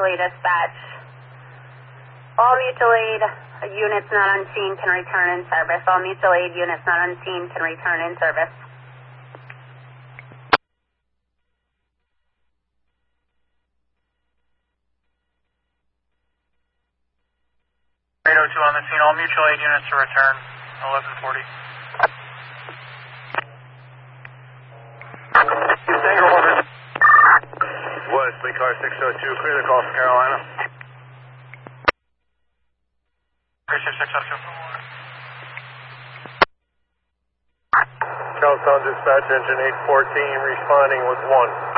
mutual aid dispatch. All mutual aid units not on scene can return in service. All mutual aid units not on scene can return in service. 802 on the scene. All mutual aid units to return. 1140. Wesley, car 602, clear the call for Carolina. Clear 602. Charlestown Dispatch Engine 814 responding with 1.